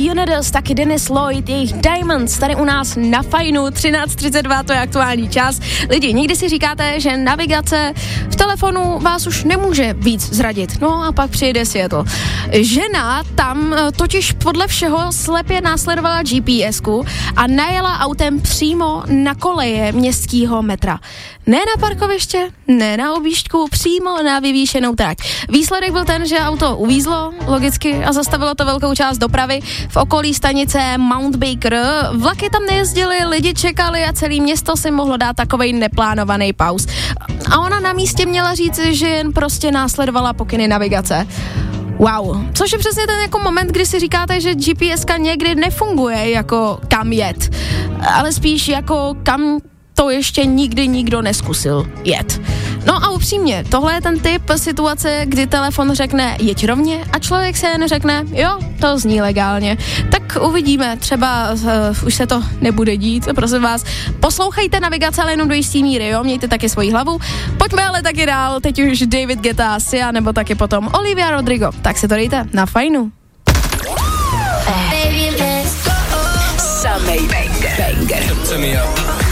Dionados, taky Dennis Lloyd, jejich Diamonds, tady u nás na Fajnu, 13:32, to je aktuální čas. Lidi, někdy si říkáte, že navigace v telefonu vás už nemůže víc zradit, no a pak přijede Seattle. Žena tam totiž podle všeho slepě následovala GPSku a najela autem přímo na koleje městského metra. Ne na parkoviště, ne na objížďku, přímo na vyvýšenou trať. Výsledek byl ten, že auto uvízlo, logicky, a zastavilo to velkou část dopravy v okolí stanice Mount Baker. Vlaky tam nejezdily, lidi čekali a celé město si mohlo dát takovej neplánovaný pauz. A ona na místě měla říct, že jen prostě následovala pokyny navigace. Wow, což je přesně ten jako moment, kdy si říkáte, že GPSka někdy nefunguje jako kam jet, ale spíš jako kam to ještě nikdy nikdo neskusil jet. No a upřímně, tohle je ten typ situace, kdy telefon řekne jeď rovně a člověk se jen řekne jo, to zní legálně. Tak uvidíme, třeba už se to nebude dít, prosím vás. Poslouchejte navigace, ale jenom do jistý míry, jo, mějte taky svoji hlavu. Pojďme ale taky dál, teď už David Guetta, Sia, nebo taky potom Olivia Rodrigo. Tak se to dejte na Fajnu. Samej banger.